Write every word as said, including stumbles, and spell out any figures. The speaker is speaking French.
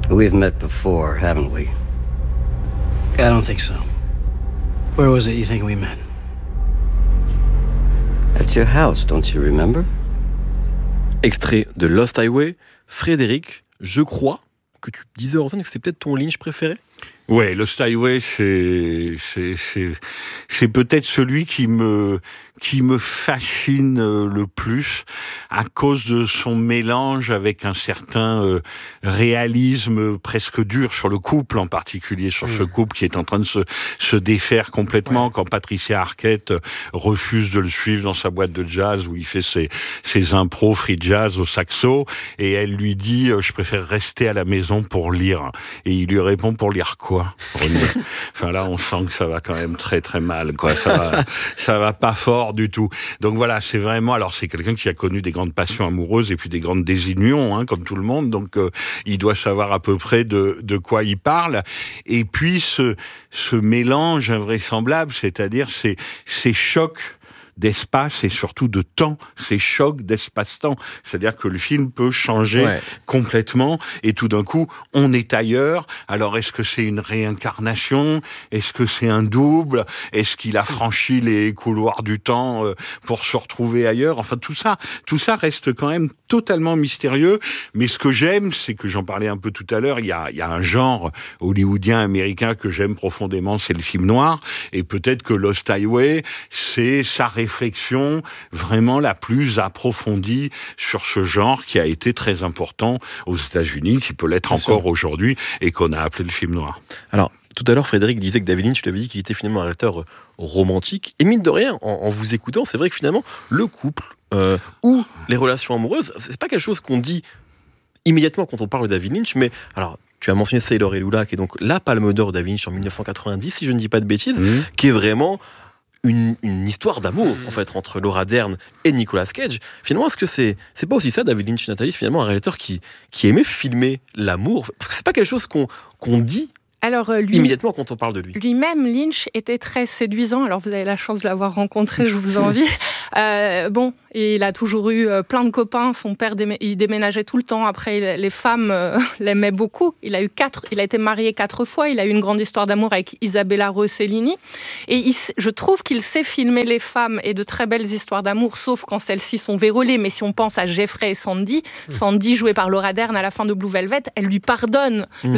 We've met before, haven't we? I don't think so. Where was it you think we met? At your house, don't you remember? Extrait de Lost Highway. Frédéric, je crois que tu disais, Antoine, que c'est peut-être ton Lynch préféré? Ouais, Lost Highway, c'est, c'est, c'est, c'est peut-être celui qui me, qui me fascine le plus à cause de son mélange avec un certain euh, réalisme presque dur sur le couple, en particulier sur mmh. ce couple qui est en train de se, se défaire complètement ouais. quand Patricia Arquette refuse de le suivre dans sa boîte de jazz où il fait ses, ses impros free jazz au saxo et elle lui dit « je préfère rester à la maison pour lire ». Et il lui répond « pour lire quoi ?» Enfin là, on sent que ça va quand même très très mal, quoi. Ça va, ça va pas fort du tout. Donc voilà, c'est vraiment. Alors c'est quelqu'un qui a connu des grandes passions amoureuses et puis des grandes désunions, hein, comme tout le monde. Donc euh, il doit savoir à peu près de de quoi il parle. Et puis ce ce mélange invraisemblable, c'est-à-dire ces ces chocs d'espace et surtout de temps, ces chocs d'espace-temps. C'est-à-dire que le film peut changer ouais. complètement et tout d'un coup, on est ailleurs. Alors, est-ce que c'est une réincarnation? Est-ce que c'est un double? Est-ce qu'il a franchi les couloirs du temps euh, pour se retrouver ailleurs? Enfin, tout ça, tout ça reste quand même totalement mystérieux. Mais ce que j'aime, c'est que j'en parlais un peu tout à l'heure, il y a, il y a un genre hollywoodien américain que j'aime profondément, c'est le film noir. Et peut-être que Lost Highway, c'est sa réflexion réflexion vraiment la plus approfondie sur ce genre qui a été très important aux États-Unis, qui peut l'être Bien encore sûr. aujourd'hui et qu'on a appelé le film noir. Alors, tout à l'heure, Frédéric disait que David Lynch, tu avais dit qu'il était finalement un réalisateur romantique. Et mine de rien, en, en vous écoutant, c'est vrai que finalement, le couple euh, ou les relations amoureuses, c'est pas quelque chose qu'on dit immédiatement quand on parle de David Lynch, mais alors, tu as mentionné Sailor et Lula, qui est donc la Palme d'Or de David Lynch en dix-neuf cent quatre-vingt-dix, si je ne dis pas de bêtises, mmh. qui est vraiment Une, une histoire d'amour mmh. en fait entre Laura Dern et Nicolas Cage. Finalement, est-ce que c'est c'est pas aussi ça, David Lynch, Nathalie, finalement un réalisateur qui qui aimait filmer l'amour, parce que c'est pas quelque chose qu'on qu'on dit Alors, lui, immédiatement quand on parle de lui. Lui-même, Lynch était très séduisant. Alors, vous avez la chance de l'avoir rencontré, je vous envie. euh, bon, et il a toujours eu plein de copains. Son père, démé- il déménageait tout le temps. Après, les femmes euh, l'aimaient beaucoup. Il a eu quatre, il a été marié quatre fois. Il a eu une grande histoire d'amour avec Isabella Rossellini. Et il, je trouve qu'il sait filmer les femmes et de très belles histoires d'amour, sauf quand celles-ci sont vérolées. Mais si on pense à Jeffrey et Sandy, mmh. Sandy jouée par Laura Dern à la fin de Blue Velvet, elle lui pardonne. Mmh.